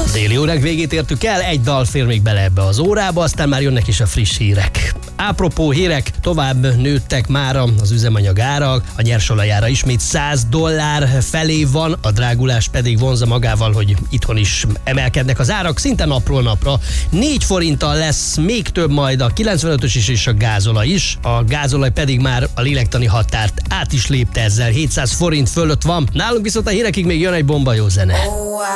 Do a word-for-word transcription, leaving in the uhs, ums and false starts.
Déli óránk végét értük el, egy dal fér még bele ebbe az órába, aztán már jönnek is a friss hírek. Apropó hírek, tovább nőttek mára az üzemanyag árak, a nyersolajára ismét száz dollár felé van, a drágulás pedig vonza magával, hogy itthon is emelkednek az árak, szinte napról napra. négy forinttal lesz még több majd a kilencvenötös is és a gázolaj is, a gázolaj pedig már a lélektani határt át is lépte ezzel, hétszáz forint fölött van. Nálunk viszont a hírekig még jön egy bomba jó zene.